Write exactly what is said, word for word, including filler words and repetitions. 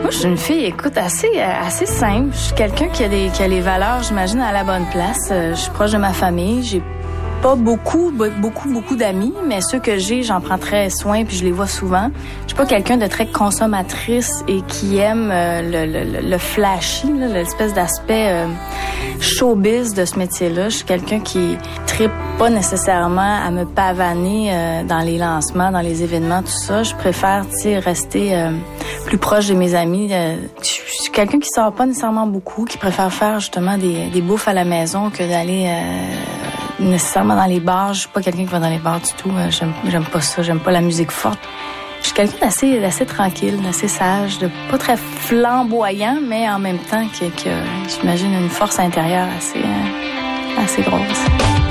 Moi, je suis une fille, écoute, assez assez simple. Je suis quelqu'un qui a des qui a les valeurs, j'imagine, à la bonne place. Je suis proche de ma famille. J'ai pas beaucoup, beaucoup, beaucoup d'amis, mais ceux que j'ai, j'en prends très soin puis je les vois souvent. Je suis pas quelqu'un de très consommatrice et qui aime euh, le, le, le flashy, là, l'espèce d'aspect euh, showbiz de ce métier-là. Je suis quelqu'un qui trippe pas nécessairement à me pavaner euh, dans les lancements, dans les événements, tout ça. Je préfère, tu sais, rester euh, plus proche de mes amis. Euh, je suis quelqu'un qui sort pas nécessairement beaucoup, qui préfère faire justement des, des bouffes à la maison que d'aller euh, nécessairement dans les bars. Je suis pas quelqu'un qui va dans les bars du tout. J'aime, j'aime pas ça. J'aime pas la musique forte. Je suis quelqu'un d'assez, d'assez tranquille, d'assez sage, de pas très flamboyant, mais en même temps que, que j'imagine une force intérieure assez, assez grosse.